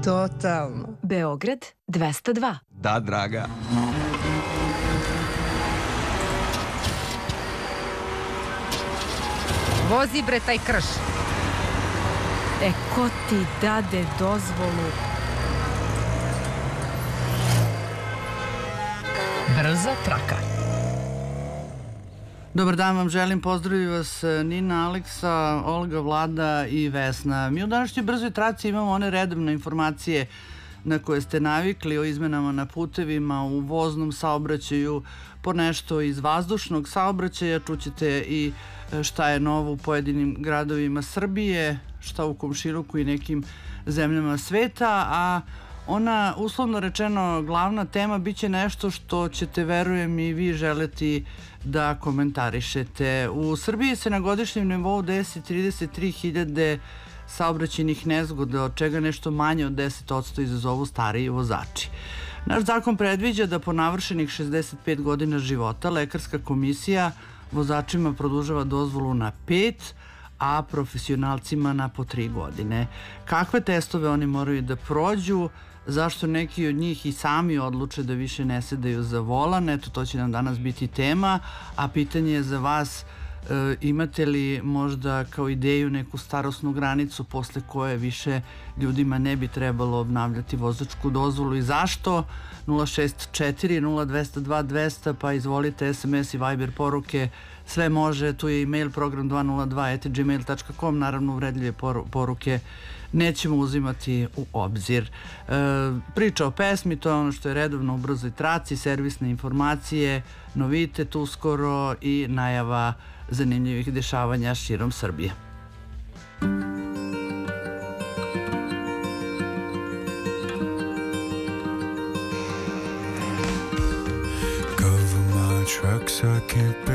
Totalno. Beograd 202. Da, draga. Vozi bre taj krš. Ko ti dade dozvolu? Brza traka. Dobar dan vam želim, pozdravim vas Nina, Aleksa, Olga, Vlada i Vesna. Mi u današnjoj brzoj traci imamo one redovne informacije na koje ste navikli o izmenama na putevima, u voznom saobraćaju, po nešto iz vazdušnog saobraćaja. Čućete i šta je novo u pojedinim gradovima Srbije, šta u komšiluku i nekim zemljama sveta, a ona, uslovno rečeno, glavna tema biće nešto što ćete, verujem, i vi želeti da komentarišete. U Srbiji se na godišnjem nivou desi 33.000 saobraćajnih nezgoda, od čega nešto manje od 10% izazovu stariji vozači. Naš zakon predviđa da po navršenih 65 godina života lekarska komisija vozačima produžava dozvolu na 5, a profesionalcima na po 3 godine. Kakve testove oni moraju da prođu, zašto neki od njih i sami odluče da više ne sedaju za volan, eto, to će nam danas biti tema, a pitanje je za vas, imate li možda kao ideju neku starosnu granicu posle koje više ljudima ne bi trebalo obnavljati vozačku dozvolu i zašto? 064 0202 200, pa izvolite SMS i Viber poruke, sve može, tu je i mail program 202@gmail.com, naravno uvredljive poruke nećemo uzimati u obzir. Priča o pesmi, to je ono što je redovno u brzoj traci, servisne informacije, novitet uskoro i najava zanimljivih dešavanja širom Srbije. Cover my tracks, I can't